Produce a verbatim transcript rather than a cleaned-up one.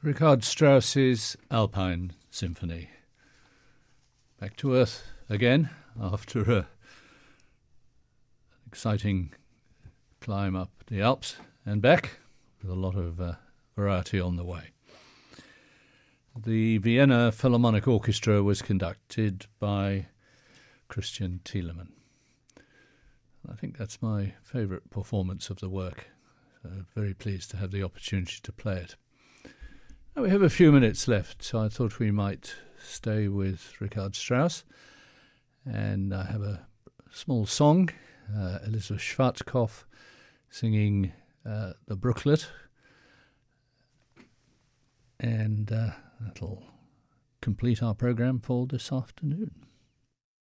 Richard Strauss's Alpine Symphony. Back to earth again after a, an exciting climb up the Alps and back with a lot of uh, variety on the way. The Vienna Philharmonic Orchestra was conducted by Christian Thielemann. I think that's my favourite performance of the work. So very pleased to have the opportunity to play it. Now we have a few minutes left, so I thought we might stay with Richard Strauss. And I have a small song, uh, Elizabeth Schwarzkopf singing uh, the Brooklet. And uh, that'll complete our programme for this afternoon.